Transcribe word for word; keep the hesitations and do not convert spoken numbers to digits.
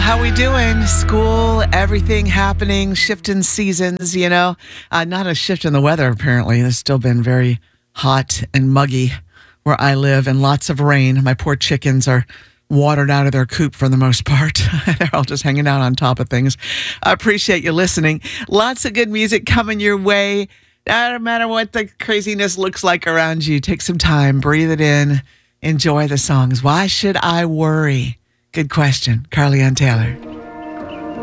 how we doing? School, everything happening, shifting seasons, you know. Uh, not a shift in the weather, apparently. It's still been very hot and muggy where I live and lots of rain. My poor chickens are watered out of their coop for the most part. They're all just hanging out on top of things. I appreciate you listening. Lots of good music coming your way. No matter what the craziness looks like around you, take some time, breathe it in, enjoy the songs. Why should I worry? Good question. Carly Ann Taylor.